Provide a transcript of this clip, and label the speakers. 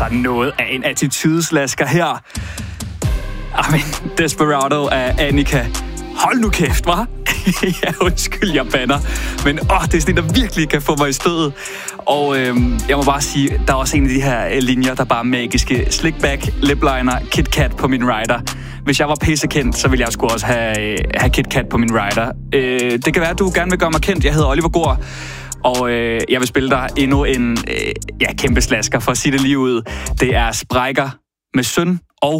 Speaker 1: altså noget af en attitudeslasker her. Amen, Desperado af Annika. Hold nu kæft, hva'? Ja, undskyld, jeg banner. Men det er sådan en, der virkelig kan få mig i stødet. Og jeg må bare sige, der er også en af de her linjer, der bare er magiske. Slickback, lipliner, KitKat på min rider. Hvis jeg var pissekendt, så ville jeg sgu også have KitKat på min rider. Det kan være, at du gerne vil gøre mig kendt. Jeg hedder Oliver Gård. Og jeg vil spille dig endnu en kæmpe slasker, for at sige det lige ud. Det er Sprækker med Søn